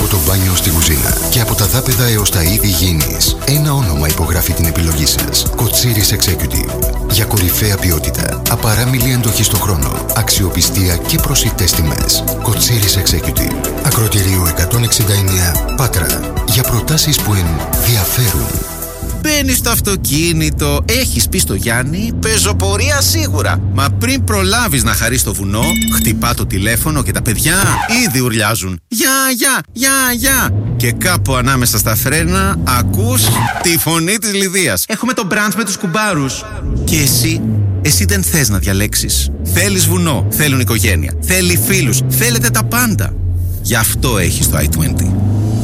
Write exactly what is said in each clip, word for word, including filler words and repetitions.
Από το μπάνιο στην κουζίνα και από τα δάπεδα έως τα είδη υγιεινής, ένα όνομα υπογράφει την επιλογή σας. Κοτσίρις Executive. Για κορυφαία ποιότητα, απαράμιλη αντοχή στο χρόνο, αξιοπιστία και προσιτές τιμές. Κοτσίρις Executive. Ακροτηρίου εκατόν εξήντα εννέα Πάτρα. Για προτάσεις που ενδιαφέρουν. Μπαίνεις στο αυτοκίνητο, έχεις πει στο Γιάννη, πεζοπορία σίγουρα. Μα πριν προλάβεις να χαρείς το βουνό, χτυπά το τηλέφωνο και τα παιδιά ήδη ουρλιάζουν. Γεια, γεια, γεια, γεια. Και κάπου ανάμεσα στα φρένα ακούς τη φωνή της Λιδίας. Έχουμε το μπραντς με τους κουμπάρους. Και εσύ, εσύ δεν θες να διαλέξεις. Θέλεις βουνό, θέλουν οικογένεια, θέλει φίλους, θέλετε τα πάντα. Γι' αυτό έχεις το άι είκοσι.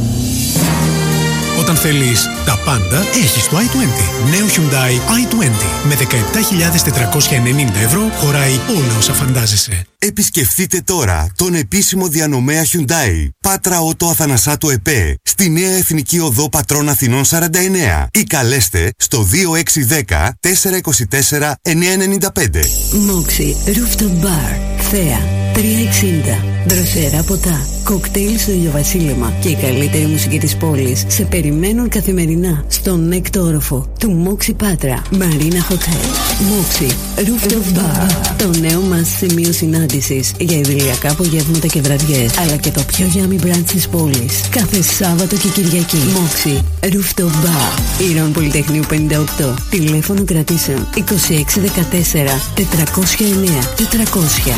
Όταν θέλεις τα πάντα, έχεις το άι είκοσι. Νέο Hyundai άι είκοσι με δεκαεπτά χιλιάδες τετρακόσια ενενήντα ευρώ χωράει όλα όσα φαντάζεσαι. Επισκεφτείτε τώρα τον επίσημο διανομέα Hyundai Πάτρα Ότο Αθανασάτου ΕΠΕ στη Νέα Εθνική Οδό Πατρών Αθηνών σαράντα εννέα ή καλέστε στο δύο έξι ένα μηδέν τέσσερα είκοσι τέσσερα εννιακόσια ενενήντα πέντε. Moxie Rooftop Bar Θέα τριακόσια εξήντα. Δροσερά ποτά, κοκτέιλ στο ηλιοβασίλεμα και η καλύτερη μουσική της πόλης σε περιμένουν καθημερινά στον έκτο όροφο του Moxie Πάτρα Marina Hotel. Moxie Rooftop Bar, το νέο μας σημείο συνάντησης για ιδηλιακά απογεύματα και βραδιές, αλλά και το πιο yummy brunch της πόλης κάθε Σάββατο και Κυριακή. Moxie Rooftop Bar, Ήρων Πολυτεχνείου πενήντα οκτώ. Τηλέφωνο κρατήσεων είκοσι έξι δεκατέσσερα τετρακόσια εννέα τετρακόσια.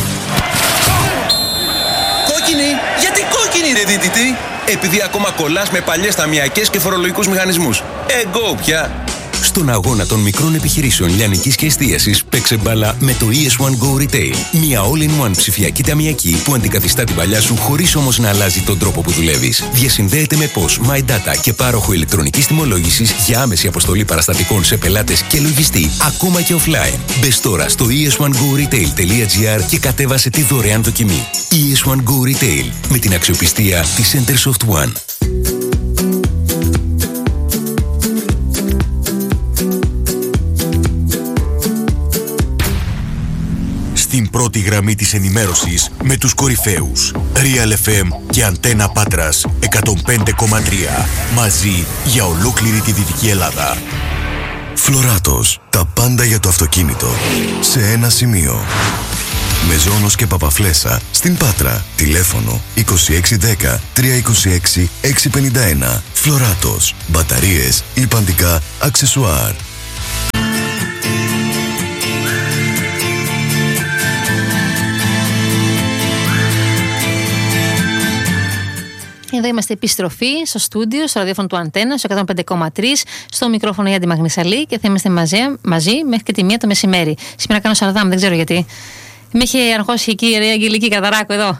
Κόκκινη! Γιατί κόκκινη ρε δίδυτη! Επειδή ακόμα κολλάς με παλιές ταμιακές και φορολογικούς μηχανισμούς. Εγκό πια! Στον αγώνα των μικρών επιχειρήσεων λιανικής και εστίασης, παίξε μπάλα με το ι ες one Go Retail. Μια all-in-one ψηφιακή ταμιακή που αντικαθιστά την παλιά σου χωρίς όμως να αλλάζει τον τρόπο που δουλεύεις. Διασυνδέεται με P O S, MyData και πάροχο ηλεκτρονικής τιμολόγησης για άμεση αποστολή παραστατικών σε πελάτες και λογιστή, ακόμα και offline. Μπες τώρα στο ι ες one go retail τελεία τζι άρ και κατέβασε τη δωρεάν δοκιμή. ι ες one Go Retail, με την αξιοπιστία της Centersoft One. Στην πρώτη γραμμή της ενημέρωσης με τους κορυφαίους Real εφ εμ και Αντένα Πάτρας εκατόν πέντε κόμμα τρία. Μαζί για ολόκληρη τη Δυτική Ελλάδα. Φλωράτος. Τα πάντα για το αυτοκίνητο. Σε ένα σημείο. Μεζόνος και Παπαφλέσσα στην Πάτρα. Τηλέφωνο είκοσι έξι δέκα τριακόσια είκοσι έξι εξακόσια πενήντα ένα. Φλωράτος. Μπαταρίες, υλπαντικά, αξεσουάρ. Εδώ είμαστε επιστροφή στο στούντιο, στο ραδιόφωνο του Αντένα, στο εκατόν πέντε κόμμα τρία, στο μικρόφωνο η Άντι Μαγνησαλή και θα είμαστε μαζί, μαζί μέχρι και τη μία το μεσημέρι. Σήμερα κάνω σαρδάμ, δεν ξέρω γιατί. Με είχε αγχώσει η κυρία Αγγελική Καταράκου εδώ.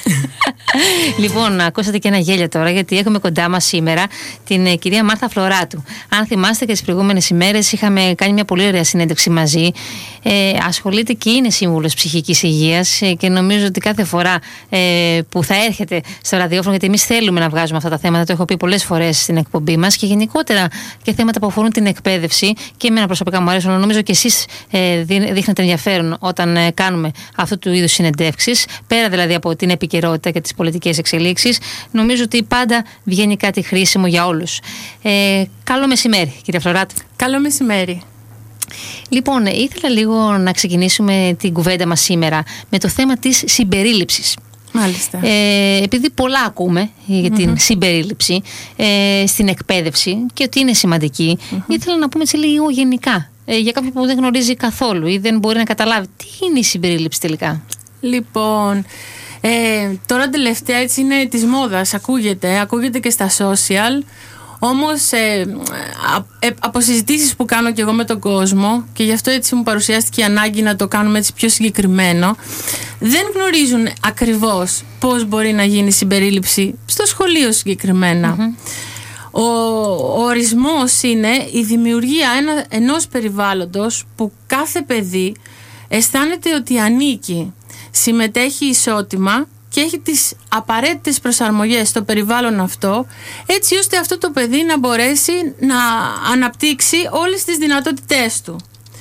Λοιπόν, ακούσατε και ένα γέλιο τώρα, γιατί έχουμε κοντά μας σήμερα την ε, κυρία Μάρθα Φλωράτου. Αν θυμάστε και τις προηγούμενες ημέρες είχαμε κάνει μια πολύ ωραία συνέντευξη μαζί. Ε, ασχολείται και είναι σύμβουλος ψυχικής υγείας ε, και νομίζω ότι κάθε φορά ε, που θα έρχεται στο ραδιόφωνο, γιατί εμείς θέλουμε να βγάζουμε αυτά τα θέματα, το έχω πει πολλές φορές στην εκπομπή μας, και γενικότερα και θέματα που αφορούν την εκπαίδευση, και εμένα προσωπικά μου αρέσουν, νομίζω και εσείς ε, δείχνετε ενδιαφέρον όταν ε, κάνουμε αυτού του είδους συνεντεύξεις, πέρα δηλαδή από την επικαιρότητα και τις πολιτικές εξελίξεις. Νομίζω ότι πάντα βγαίνει κάτι χρήσιμο για όλους. Ε, καλό μεσημέρι, κυρία Φλωράτου. Καλό μεσημέρι. Λοιπόν, ήθελα λίγο να ξεκινήσουμε την κουβέντα μας σήμερα με το θέμα της συμπερίληψης. Μάλιστα. Ε, επειδή πολλά ακούμε για την mm-hmm. συμπερίληψη ε, στην εκπαίδευση και ότι είναι σημαντική, mm-hmm. ήθελα να πούμε έτσι λίγο γενικά. Ε, για κάποιον που δεν γνωρίζει καθόλου ή δεν μπορεί να καταλάβει τι είναι η συμπερίληψη τελικά. Λοιπόν, ε, τώρα τελευταία έτσι είναι της μόδας, ακούγεται, ακούγεται και στα social. Όμως ε, ε, από συζητήσεις που κάνω και εγώ με τον κόσμο, και γι' αυτό έτσι μου παρουσιάστηκε η ανάγκη να το κάνουμε έτσι πιο συγκεκριμένο, δεν γνωρίζουν ακριβώς πώς μπορεί να γίνει συμπερίληψη στο σχολείο συγκεκριμένα. Mm-hmm. Ο, ο ορισμός είναι η δημιουργία ένα, ενός περιβάλλοντος που κάθε παιδί αισθάνεται ότι ανήκει, συμμετέχει ισότιμα και έχει τις απαραίτητες προσαρμογές στο περιβάλλον αυτό, έτσι ώστε αυτό το παιδί να μπορέσει να αναπτύξει όλες τις δυνατότητές του.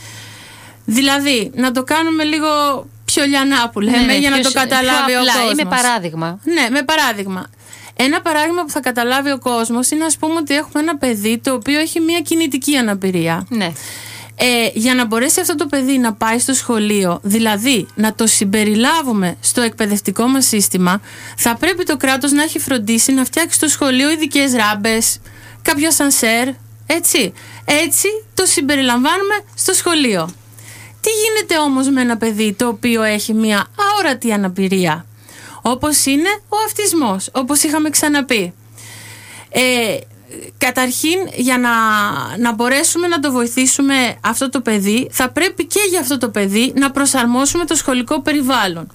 Δηλαδή, να το κάνουμε λίγο πιο λιανά που λέμε, ναι, για να το καταλάβει ο κόσμος. Με παράδειγμα. Ναι, με παράδειγμα. ένα παράδειγμα που θα καταλάβει ο κόσμος είναι, ας πούμε, ότι έχουμε ένα παιδί το οποίο έχει μια κινητική αναπηρία. Ναι. Ε, για να μπορέσει αυτό το παιδί να πάει στο σχολείο, δηλαδή να το συμπεριλάβουμε στο εκπαιδευτικό μας σύστημα, θα πρέπει το κράτος να έχει φροντίσει να φτιάξει στο σχολείο ειδικές ράμπες, κάποιο σανσέρ, έτσι. Έτσι το συμπεριλαμβάνουμε στο σχολείο. Τι γίνεται όμως με ένα παιδί το οποίο έχει μια αόρατη αναπηρία, όπως είναι ο αυτισμός, όπως είχαμε ξαναπεί? Ε, καταρχήν, για να, να μπορέσουμε να το βοηθήσουμε αυτό το παιδί, θα πρέπει και για αυτό το παιδί να προσαρμόσουμε το σχολικό περιβάλλον.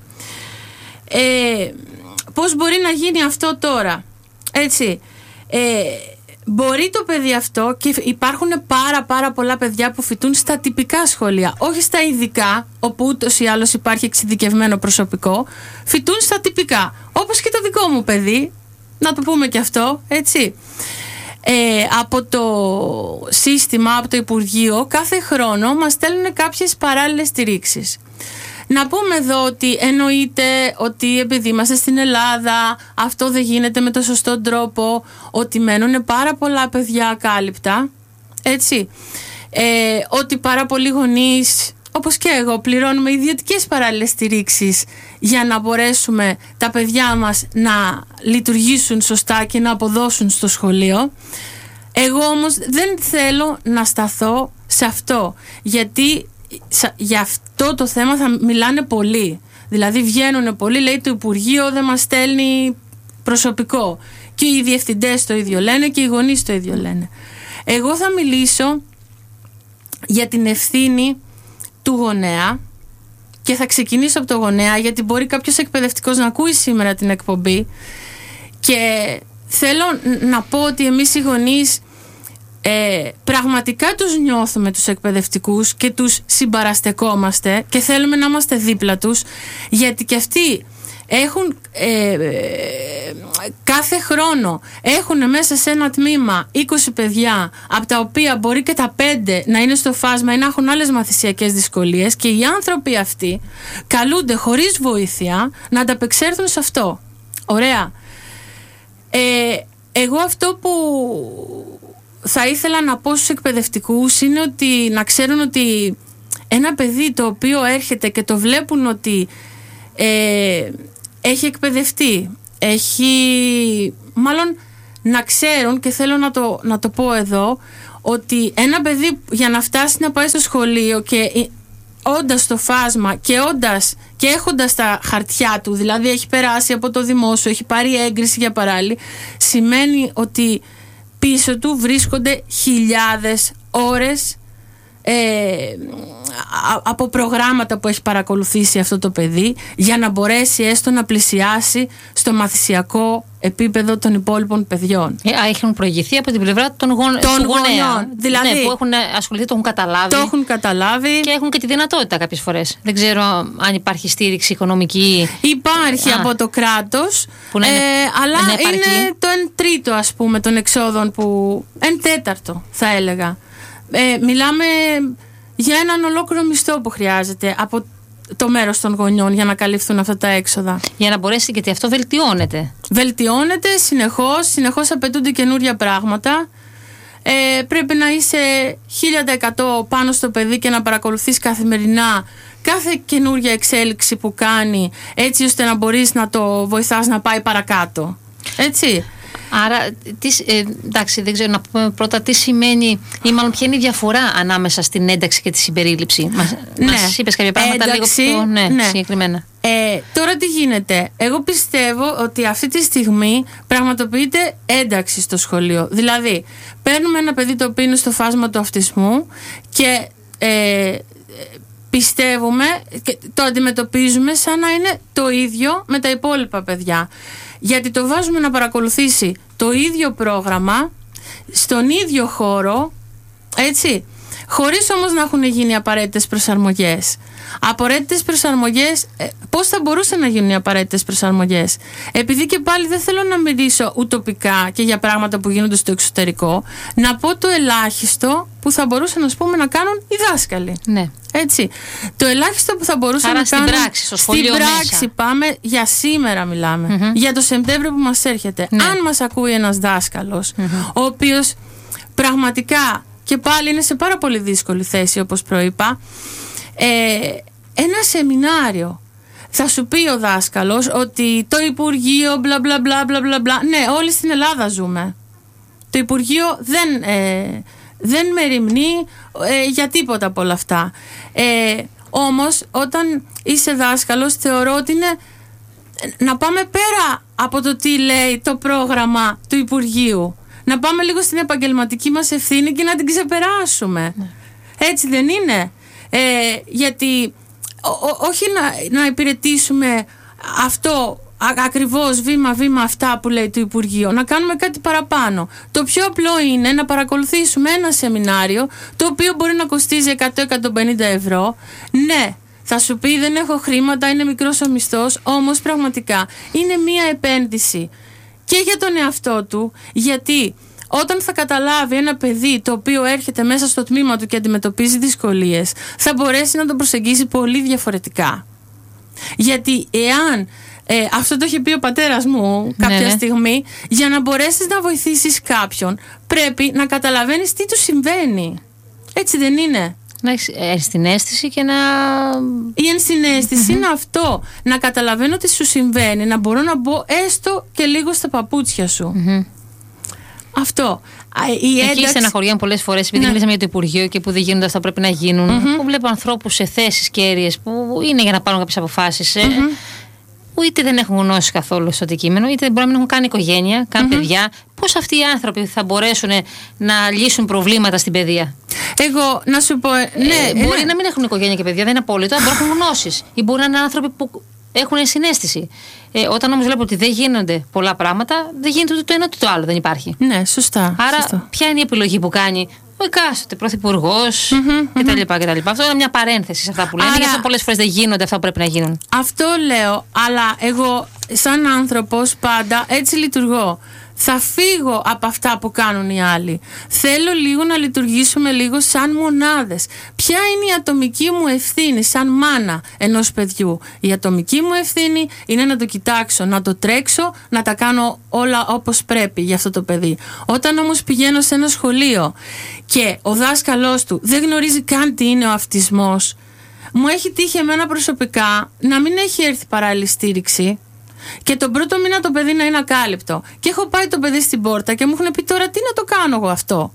Ε, πώς μπορεί να γίνει αυτό τώρα? Έτσι, ε, μπορεί το παιδί αυτό, και υπάρχουν πάρα πάρα πολλά παιδιά που φοιτούν στα τυπικά σχολεία, όχι στα ειδικά, όπου ούτως ή άλλως υπάρχει εξειδικευμένο προσωπικό, φοιτούν στα τυπικά, όπως και το δικό μου παιδί, να το πούμε και αυτό, έτσι. Ε, από το σύστημα, από το Υπουργείο, κάθε χρόνο μας στέλνουν κάποιες παράλληλες στηρίξεις. Να πούμε εδώ ότι εννοείται ότι επειδή είμαστε στην Ελλάδα αυτό δεν γίνεται με το σωστό τρόπο, ότι μένουν πάρα πολλά παιδιά ακάλυπτα, έτσι, ε, ότι πάρα πολλοί γονείς, όπως και εγώ, πληρώνουμε ιδιωτικές παράλληλες στηρίξεις για να μπορέσουμε τα παιδιά μας να λειτουργήσουν σωστά και να αποδώσουν στο σχολείο. Εγώ όμως δεν θέλω να σταθώ σε αυτό, γιατί για αυτό το θέμα θα μιλάνε πολλοί. Δηλαδή βγαίνουν πολλοί, λέει το Υπουργείο δεν μας στέλνει προσωπικό, και οι διευθυντές το ίδιο λένε και οι γονείς το ίδιο λένε. Εγώ θα μιλήσω για την ευθύνη του γονέα και θα ξεκινήσω από το γονέα, γιατί μπορεί κάποιος εκπαιδευτικός να ακούει σήμερα την εκπομπή, και θέλω να πω ότι εμείς οι γονείς ε, πραγματικά τους νιώθουμε τους εκπαιδευτικούς και τους συμπαραστεκόμαστε και θέλουμε να είμαστε δίπλα τους, γιατί και αυτοί έχουν ε, ε, κάθε χρόνο έχουν μέσα σε ένα τμήμα είκοσι παιδιά, από τα οποία μπορεί και τα πέντε να είναι στο φάσμα ή να έχουν άλλες μαθησιακές δυσκολίες, και οι άνθρωποι αυτοί καλούνται χωρίς βοήθεια να ανταπεξέλθουν σε αυτό. Ωραία. ε, εγώ αυτό που θα ήθελα να πω στους εκπαιδευτικούς είναι ότι να ξέρουν ότι ένα παιδί το οποίο έρχεται και το βλέπουν ότι ε, έχει εκπαιδευτεί, έχει, μάλλον να ξέρουν, και θέλω να το, να το πω εδώ, ότι ένα παιδί για να φτάσει να πάει στο σχολείο και όντας στο φάσμα και όντας και έχοντας τα χαρτιά του, δηλαδή έχει περάσει από το δημόσιο, έχει πάρει έγκριση για παράλληλη, σημαίνει ότι πίσω του βρίσκονται χιλιάδες ώρες ε, από προγράμματα που έχει παρακολουθήσει αυτό το παιδί, για να μπορέσει έστω να πλησιάσει στο μαθησιακό επίπεδο των υπόλοιπων παιδιών. Ε, έχουν προηγηθεί από την πλευρά των, γον... των γονέων. Δηλαδή, ναι, που έχουν ασχοληθεί, το έχουν καταλάβει. Το έχουν καταλάβει. Και έχουν και τη δυνατότητα κάποιες φορές. Δεν ξέρω αν υπάρχει στήριξη οικονομική. Υπάρχει Α, από το κράτος, που είναι, ε, αλλά είναι, είναι το εν τρίτο, ας πούμε, των εξόδων, που εν τέταρτο θα έλεγα. Ε, μιλάμε για έναν ολόκληρο μισθό που χρειάζεται από το μέρος των γονιών για να καλυφθούν αυτά τα έξοδα. Για να μπορέσει, γιατί αυτό βελτιώνεται. Βελτιώνεται συνεχώς, συνεχώς απαιτούνται καινούρια πράγματα. Ε, πρέπει να είσαι χίλια τοις εκατό πάνω στο παιδί και να παρακολουθείς καθημερινά κάθε καινούρια εξέλιξη που κάνει, έτσι ώστε να μπορείς να το βοηθάς να πάει παρακάτω. Έτσι. Άρα, τι, ε, εντάξει, δεν ξέρω, να πούμε πρώτα τι σημαίνει, ή μάλλον ποια είναι η διαφορά ανάμεσα στην ένταξη και τη συμπερίληψη. Μας, ναι. μας είπες κάποια πράγματα ένταξη, λίγο πιο ναι, ναι. συγκεκριμένα. Ε, τώρα τι γίνεται? Εγώ πιστεύω ότι αυτή τη στιγμή πραγματοποιείται ένταξη στο σχολείο. Δηλαδή, παίρνουμε ένα παιδί το οποίο είναι στο φάσμα του αυτισμού και ε, πιστεύουμε και το αντιμετωπίζουμε σαν να είναι το ίδιο με τα υπόλοιπα παιδιά. Γιατί το βάζουμε να παρακολουθήσει το ίδιο πρόγραμμα, στον ίδιο χώρο, έτσι, χωρίς όμως να έχουν γίνει απαραίτητες προσαρμογές. Απαραίτητες προσαρμογές, ε, πώς θα μπορούσαν να γίνουν οι απαραίτητες προσαρμογές? Επειδή και πάλι δεν θέλω να μιλήσω ουτοπικά και για πράγματα που γίνονται στο εξωτερικό, να πω το ελάχιστο που θα μπορούσαν, ας πούμε, να κάνουν οι δάσκαλοι. Ναι. Έτσι. Το ελάχιστο που θα μπορούσαν Άρα να στην κάνουν. Πράξη, στο σχολείο στην πράξη, μέσα. πάμε για σήμερα, μιλάμε. Mm-hmm. Για το Σεπτέμβριο που μας έρχεται. Ναι. Αν μας ακούει ένας δάσκαλος, mm-hmm. ο οποίος πραγματικά και πάλι είναι σε πάρα πολύ δύσκολη θέση, όπως προείπα, ε, ένα σεμινάριο. Θα σου πει ο δάσκαλος ότι το Υπουργείο μπλα μπλα μπλα μπλα μπλα μπλα. Ναι, όλοι στην Ελλάδα ζούμε. Το Υπουργείο δεν, ε, δεν μεριμνεί ε, για τίποτα από όλα αυτά. Ε, όμως όταν είσαι δάσκαλος, θεωρώ ότι είναι να πάμε πέρα από το τι λέει το πρόγραμμα του Υπουργείου. Να πάμε λίγο στην επαγγελματική μας ευθύνη και να την ξεπεράσουμε. Ναι. Έτσι δεν είναι? Ε, γιατί ό, ό, όχι να, να υπηρετήσουμε αυτό α, ακριβώς βήμα-βήμα αυτά που λέει το Υπουργείο, να κάνουμε κάτι παραπάνω. Το πιο απλό είναι να παρακολουθήσουμε ένα σεμινάριο το οποίο μπορεί να κοστίζει εκατό με εκατόν πενήντα ευρώ. Ναι, θα σου πει δεν έχω χρήματα, είναι μικρός ο μισθός, όμως πραγματικά είναι μία επένδυση και για τον εαυτό του, γιατί όταν θα καταλάβει ένα παιδί το οποίο έρχεται μέσα στο τμήμα του και αντιμετωπίζει δυσκολίες, θα μπορέσει να τον προσεγγίσει πολύ διαφορετικά. Γιατί εάν, ε, αυτό το είχε πει ο πατέρας μου κάποια ναι. στιγμή, για να μπορέσεις να βοηθήσεις κάποιον πρέπει να καταλαβαίνεις τι του συμβαίνει. Έτσι δεν είναι? Να έχεις ενσυναίσθηση και να... Η ενσυναίσθηση είναι αυτό. Να καταλαβαίνω τι σου συμβαίνει, να μπορώ να μπω έστω και λίγο στα παπούτσια σου. Mm-hmm. Αυτό. Η Εκεί ένταξη... στεναχωριέμαι πολλές φορές, επειδή ναι. μιλήσαμε για το Υπουργείο και που δεν γίνονται αυτά που πρέπει να γίνουν. Mm-hmm. Που βλέπω ανθρώπους σε θέσεις κέρυες που είναι για να πάρουν κάποιες αποφάσεις. Mm-hmm. Ε, που είτε δεν έχουν γνώση καθόλου στο αντικείμενο, είτε μπορεί να μην έχουν κάνει οικογένεια, κάνουν mm-hmm. παιδιά. Πώς αυτοί οι άνθρωποι θα μπορέσουν να λύσουν προβλήματα στην παιδεία? Εγώ να σου πω. Ναι, ε, μπορεί ναι. να μην έχουν οικογένεια και παιδιά, δεν είναι απόλυτο, αλλά μπορεί να έχουν γνώσεις. Ή μπορεί να είναι άνθρωποι που έχουν συναίσθηση. Ε, όταν όμως βλέπω ότι δεν γίνονται πολλά πράγματα, δεν γίνεται ούτε το ένα ούτε το άλλο, δεν υπάρχει. Ναι, σωστά. Άρα, σωστά. ποια είναι η επιλογή που κάνει ο εκάστοτε πρωθυπουργός mm-hmm, κτλ, mm-hmm. κτλ. Αυτό είναι μια παρένθεση σε αυτά που λένε, Άρα, γιατί πολλές φορές δεν γίνονται αυτά που πρέπει να γίνουν. Αυτό λέω, αλλά εγώ σαν άνθρωπος πάντα έτσι λειτουργώ. Θα φύγω από αυτά που κάνουν οι άλλοι. Θέλω λίγο να λειτουργήσουμε λίγο σαν μονάδες. Ποια είναι η ατομική μου ευθύνη σαν μάνα ενός παιδιού? Η ατομική μου ευθύνη είναι να το κοιτάξω, να το τρέξω, να τα κάνω όλα όπως πρέπει για αυτό το παιδί. Όταν όμως πηγαίνω σε ένα σχολείο και ο δάσκαλός του δεν γνωρίζει καν τι είναι ο αυτισμός, μου έχει τύχει εμένα προσωπικά να μην έχει έρθει παράλληλη στήριξη και τον πρώτο μήνα το παιδί να είναι ακάλυπτο. Και έχω πάει το παιδί στην πόρτα και μου έχουν πει τώρα τι να το κάνω εγώ αυτό.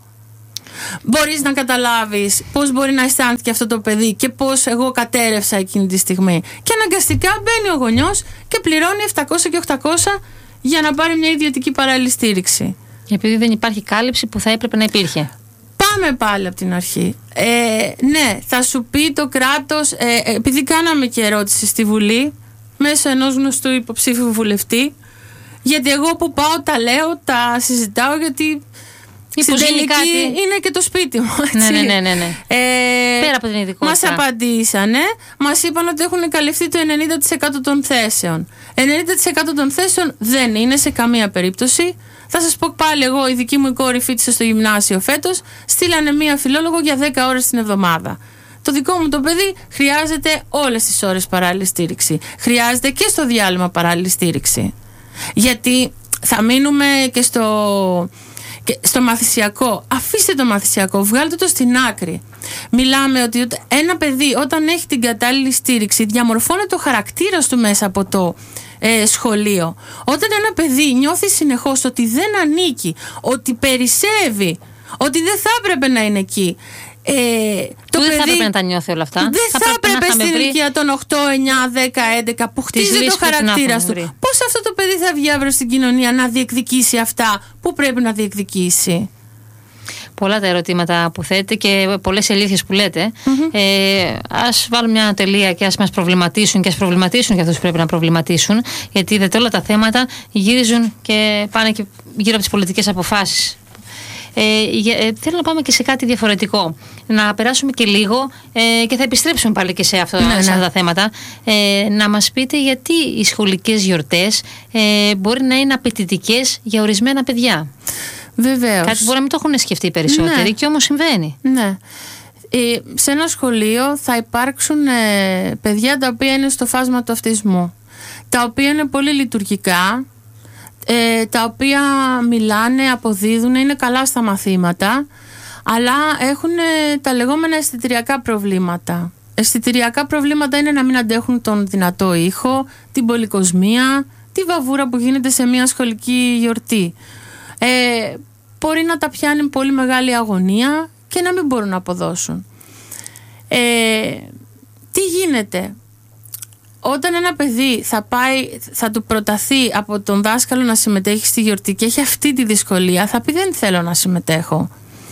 Μπορείς να καταλάβεις πώς μπορεί να αισθάνθηκε αυτό το παιδί και πώς εγώ κατέρευσα εκείνη τη στιγμή. Και αναγκαστικά μπαίνει ο γονιός και πληρώνει επτακόσια και οκτακόσια για να πάρει μια ιδιωτική παράλληλη στήριξη. Επειδή δεν υπάρχει κάλυψη που θα έπρεπε να υπήρχε. Πάμε πάλι από την αρχή. Ε, ναι, θα σου πει το κράτος, ε, επειδή κάναμε και ερώτηση στη Βουλή μέσω ενός γνωστού υποψήφιου βουλευτή, γιατί εγώ που πάω τα λέω, τα συζητάω, γιατί στην τελική κάτι... είναι και το σπίτι μου, έτσι. Ναι, ναι, ναι, ναι. Ε, Πέρα από την ειδικότητα. Μας απαντήσανε, μας είπαν ότι έχουν καλυφθεί το ενενήντα τοις εκατό των θέσεων. ενενήντα τοις εκατό των θέσεων δεν είναι σε καμία περίπτωση. Θα σας πω πάλι, εγώ η δική μου η κόρη φοιτησε στο γυμνάσιο φέτος, στείλανε μία φιλόλογο για δέκα ώρες την εβδομάδα. Το δικό μου το παιδί χρειάζεται όλες τις ώρες παράλληλη στήριξη. Χρειάζεται και στο διάλειμμα παράλληλη στήριξη. Γιατί θα μείνουμε και στο, και στο μαθησιακό. Αφήστε το μαθησιακό, βγάλτε το στην άκρη. Μιλάμε ότι ένα παιδί όταν έχει την κατάλληλη στήριξη διαμορφώνει το χαρακτήρα του μέσα από το ε, σχολείο. Όταν ένα παιδί νιώθει συνεχώς ότι δεν ανήκει, ότι περισσεύει, ότι δεν θα έπρεπε να είναι εκεί, Ε, το δεν παιδί θα έπρεπε να τα νιώθει όλα αυτά. Δεν θα, θα έπρεπε στην βρει... ηλικία των οκτώ, εννιά, δέκα, έντεκα που χτίζει το χαρακτήρα του. Πώς αυτό το παιδί θα βγει αύριο στην κοινωνία να διεκδικήσει αυτά που πρέπει να διεκδικήσει? Πολλά τα ερωτήματα που θέτετε και πολλές αλήθειες που λέτε. Mm-hmm. Ε, ας βάλουμε μια τελεία και ας μας προβληματίσουν και ας προβληματίσουν για αυτούς που πρέπει να προβληματίσουν. Γιατί είδατε όλα τα θέματα γύριζουν και πάνε και γύρω από τις πολιτικές αποφάσεις. Ε, για, ε, θέλω να πάμε και σε κάτι διαφορετικό. Να περάσουμε και λίγο ε, και θα επιστρέψουμε πάλι και σε, αυτό, ναι, σε αυτά ναι. τα θέματα. Ε, να μας πείτε γιατί οι σχολικές γιορτές ε, μπορεί να είναι απαιτητικές για ορισμένα παιδιά. Βεβαίως. Κάτι μπορεί να μην το έχουν σκεφτεί περισσότεροι, ναι. και όμως συμβαίνει. Ναι. Ε, σε ένα σχολείο θα υπάρξουν ε, παιδιά τα οποία είναι στο φάσμα του αυτισμού, τα οποία είναι πολύ λειτουργικά, ε, τα οποία μιλάνε, αποδίδουν, είναι καλά στα μαθήματα, αλλά έχουν ε, τα λεγόμενα αισθητηριακά προβλήματα. Αισθητηριακά προβλήματα είναι να μην αντέχουν τον δυνατό ήχο, την πολυκοσμία, τη βαβούρα που γίνεται σε μια σχολική γιορτή. Ε, μπορεί να τα πιάνει πολύ μεγάλη αγωνία και να μην μπορούν να αποδώσουν. Ε, τι γίνεται? Όταν ένα παιδί θα πάει, θα του προταθεί από τον δάσκαλο να συμμετέχει στη γιορτή και έχει αυτή τη δυσκολία, θα πει δεν θέλω να συμμετέχω.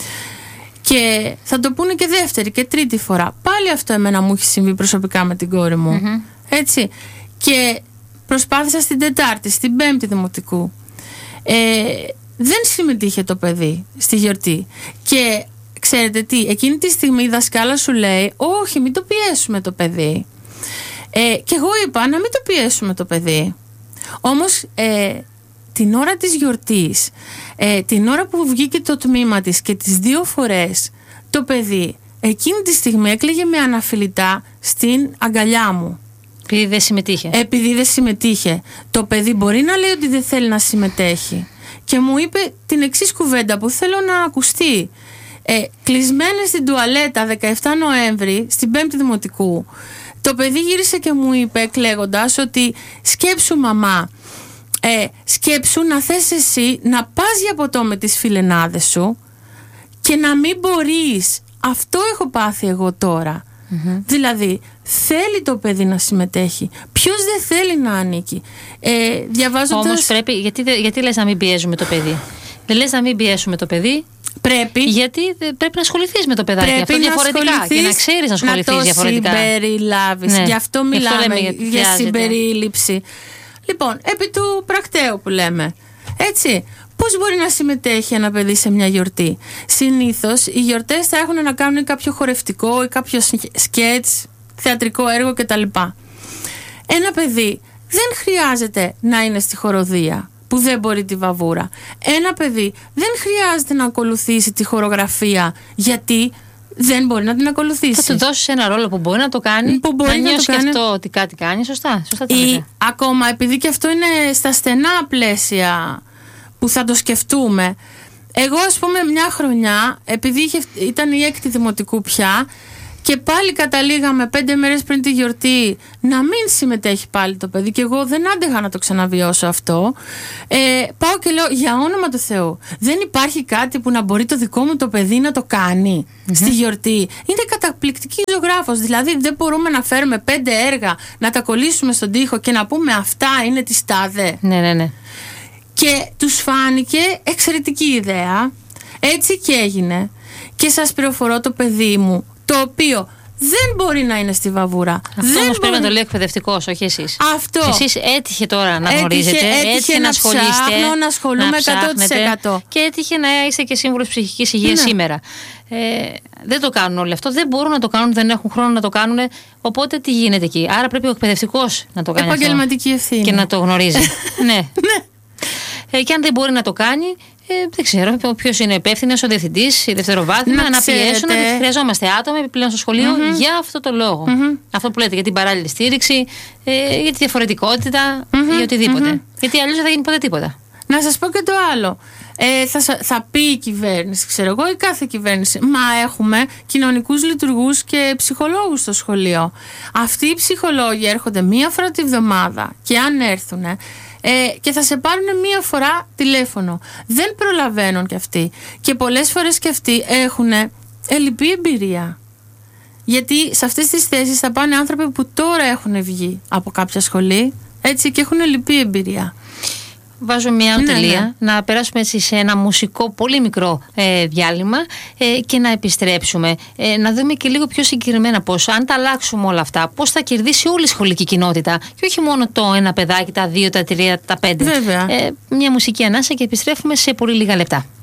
Και θα το πούνε και δεύτερη και τρίτη φορά. Πάλι αυτό εμένα μου έχει συμβεί προσωπικά με την κόρη μου. Mm-hmm. Έτσι. Και προσπάθησα στην Τετάρτη, στην Πέμπτη Δημοτικού. Ε, δεν συμμετείχε το παιδί στη γιορτή. Και ξέρετε τι, εκείνη τη στιγμή η δασκάλα σου λέει όχι, μην το πιέσουμε το παιδί. Ε, και εγώ είπα να μην το πιέσουμε το παιδί. Όμως ε, την ώρα της γιορτής, ε, την ώρα που βγήκε το τμήμα της και τις δύο φορές, το παιδί εκείνη τη στιγμή έκλαιγε με αναφιλητά στην αγκαλιά μου. Επειδή δεν συμμετείχε. Επειδή δεν συμμετείχε. Το παιδί μπορεί να λέει ότι δεν θέλει να συμμετέχει. Και μου είπε την εξής κουβέντα που θέλω να ακουστεί. Ε, κλεισμένη στην τουαλέτα δεκαεφτά Νοέμβρη, στην Πέμπτη Δημοτικού, το παιδί γύρισε και μου είπε κλαίγοντας ότι σκέψου μαμά, ε, σκέψου να θες εσύ να πας για ποτό με τις φιλενάδες σου και να μην μπορείς. Αυτό έχω πάθει εγώ τώρα. Mm-hmm. Δηλαδή θέλει το παιδί να συμμετέχει. Ποιος δεν θέλει να ανήκει? ε, διαβάζοντας... Όμως πρέπει, γιατί, γιατί λες να μην πιέζουμε το παιδί? Δεν λες να μην πιέσουμε το παιδί? Πρέπει. Γιατί πρέπει να ασχοληθείς με το παιδάκι. Πρέπει αυτό διαφορετικά. Και να ξέρεις να ασχοληθείς διαφορετικά. Να το συμπεριλάβεις. Ναι. Γι' αυτό μιλάμε για, για συμπερίληψη. Λοιπόν, επί του πρακτέου που λέμε. Έτσι. Πώς μπορεί να συμμετέχει ένα παιδί σε μια γιορτή? Συνήθως οι γιορτές θα έχουν να κάνουν κάποιο χορευτικό ή κάποιο σκέτς, θεατρικό έργο κτλ. Ένα παιδί δεν χρειάζεται να είναι στη χοροδία που δεν μπορεί τη βαβούρα. Ένα παιδί δεν χρειάζεται να ακολουθήσει τη χορογραφία γιατί δεν μπορεί να την ακολουθήσει. Θα του δώσεις ένα ρόλο που μπορεί να το κάνει, που μπορεί να, να νιώσει και αυτό ότι κάτι κάνει. Σωστά, σωστά το ή ακόμα επειδή και αυτό είναι στα στενά πλαίσια που θα το σκεφτούμε. Εγώ ας πούμε μια χρονιά, επειδή είχε, ήταν η έκτη δημοτικού πια και πάλι καταλήγαμε πέντε μέρες πριν τη γιορτή να μην συμμετέχει πάλι το παιδί και εγώ δεν άντεγα να το ξαναβιώσω αυτό. ε, πάω και λέω για όνομα του Θεού, δεν υπάρχει κάτι που να μπορεί το δικό μου το παιδί να το κάνει mm-hmm. στη γιορτή? Είναι καταπληκτική ζωγράφος, δηλαδή δεν μπορούμε να φέρουμε πέντε έργα να τα κολλήσουμε στον τοίχο και να πούμε αυτά είναι της τάδε? Ναι, ναι, ναι. Και τους φάνηκε εξαιρετική ιδέα. Έτσι και έγινε. Και σας πληροφορώ το παιδί μου, το οποίο δεν μπορεί να είναι στη βαβούρα. Αυτό δεν όμως μπορεί... πρέπει να το λέει ο εκπαιδευτικός, όχι εσείς. Αυτό. Εσείς έτυχε τώρα να γνωρίζετε, έτυχε, έτυχε, έτυχε να, να ασχολείστε. Ψάχνω, να ασχολούμαι εκατό τοις εκατό. Και έτυχε να είστε και σύμβουλος ψυχικής υγείας ναι. σήμερα. Ε, δεν το κάνουν όλοι αυτό. Δεν μπορούν να το κάνουν, δεν έχουν χρόνο να το κάνουν. Οπότε τι γίνεται εκεί? Άρα πρέπει ο εκπαιδευτικός να το κάνει. Επαγγελματική ευθύνη. Και να το γνωρίζει. ναι. ναι. Ε, και αν δεν μπορεί να το κάνει, ε, δεν ξέρω ποιος είναι υπεύθυνος, ο διευθυντής, η δευτεροβάθμια, να, να πιέσουν. Να χρειαζόμαστε άτομα επιπλέον στο σχολείο mm-hmm. για αυτό το λόγο. Mm-hmm. Αυτό που λέτε, για την παράλληλη στήριξη, ε, για τη διαφορετικότητα, mm-hmm. για οτιδήποτε. Mm-hmm. Γιατί αλλιώς δεν θα γίνει ποτέ τίποτα. Να σας πω και το άλλο. Ε, θα, θα πει η κυβέρνηση, ξέρω εγώ, ή κάθε κυβέρνηση, μα έχουμε κοινωνικούς λειτουργούς και ψυχολόγους στο σχολείο. Αυτοί οι ψυχολόγοι έρχονται μία φορά τη βδομάδα και αν έρθουν. Ε, και θα σε πάρουν μία φορά τηλέφωνο. Δεν προλαβαίνουν κι αυτοί. Και πολλές φορές κι αυτοί έχουν ελλειπή εμπειρία. Γιατί σε αυτές τις θέσεις θα πάνε άνθρωποι που τώρα έχουν βγει από κάποια σχολή, έτσι, και έχουν ελλειπή εμπειρία. Βάζω μια ναι, τελεία, ναι. να περάσουμε έτσι σε ένα μουσικό πολύ μικρό ε, διάλειμμα ε, και να επιστρέψουμε. Ε, να δούμε και λίγο πιο συγκεκριμένα πώς, αν τα αλλάξουμε όλα αυτά, πώς θα κερδίσει όλη η σχολική κοινότητα. Και όχι μόνο το ένα παιδάκι, τα δύο, τα τρία, τα πέντε. Βέβαια. Ε, μια μουσική ανάσα και επιστρέφουμε σε πολύ λίγα λεπτά.